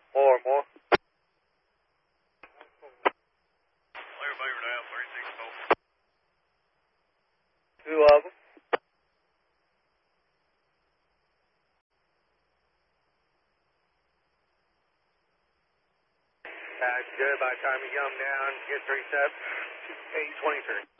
More. Clear Beaver down, 364. 2 of them. That's good. By the time you come down, get 3 steps, 823.